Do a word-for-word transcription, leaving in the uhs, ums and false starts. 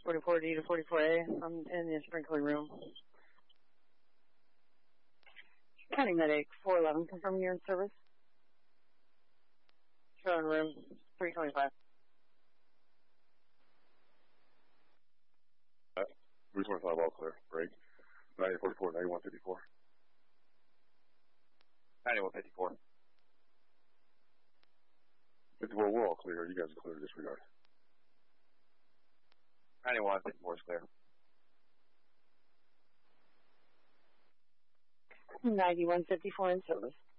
forty-four D to forty-four A. I'm in the sprinkler room. County Medic four eleven, confirming you're in service. Showing room three twenty-five. Uh, three twenty-five, all clear. Break. ninety forty-four, ninety-one fifty-four. ninety-one fifty-four. fifty-four, we're all clear. You guys are clear to disregard. ninety-one fifty-four is clear. ninety-one fifty-four in service.